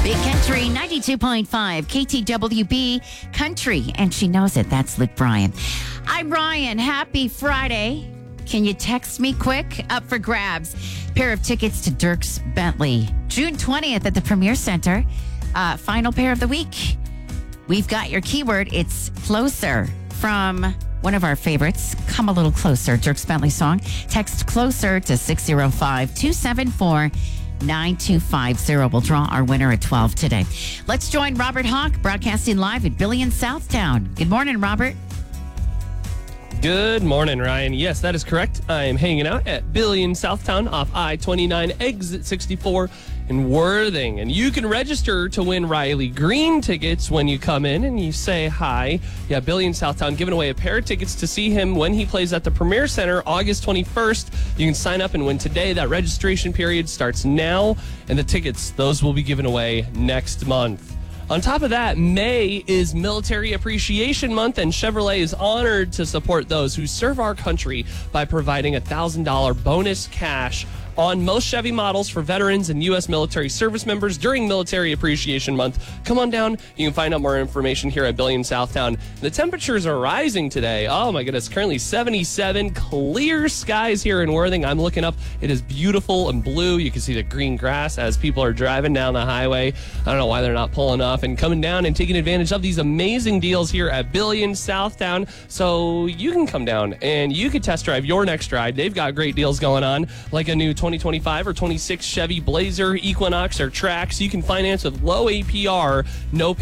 Big Country 92.5 KTWB Country, and she knows it. That's Luke Bryan. I'm Ryan. Happy Friday. Can you text me quick? Up for grabs. Pair of tickets to Dierks Bentley. June 20th at the Premier Center. Final pair of the week. We've got your keyword. It's closer from one of our favorites. Come a little closer. Dierks Bentley song. Text closer to 605-274-9250. We'll draw our winner at 12 today. Let's join Robert Hawk, broadcasting live at Billy in Southtown. Good morning, Robert. Good morning, Ryan. Yes, that is correct. I am hanging out at Billy in Southtown off I-29, exit 64 in Worthing. And you can register to win Riley Green tickets when you come in and you say hi. Yeah, Billy in Southtown giving away a pair of tickets to see him when he plays at the Premier Center August 21st. You can sign up and win today. That registration period starts now. And the tickets, those will be given away next month. On top of that, May is Military Appreciation Month, and Chevrolet is honored to support those who serve our country by providing $1,000 bonus cash on most Chevy models for veterans and U.S. military service members during Military Appreciation Month. Come on down. You can find out more information here at Billy in Southtown. The temperatures are rising today. Oh, my goodness. Currently 77. Clear skies here in Worthing. I'm looking up. It is beautiful and blue. You can see the green grass as people are driving down the highway. I don't know why they're not pulling off and coming down and taking advantage of these amazing deals here at Billy in Southtown. So you can come down and you can test drive your next ride. They've got great deals going on, like a new 2025 or 26 Chevy Blazer, Equinox, or Trax. You can finance with low APR, no